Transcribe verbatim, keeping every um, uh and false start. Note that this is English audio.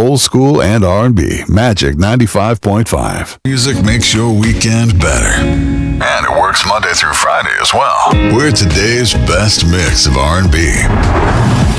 old school and R and B. Magic ninety-five point five. Music makes your weekend better. And it works Monday through Friday as well. We're today's best mix of R and B.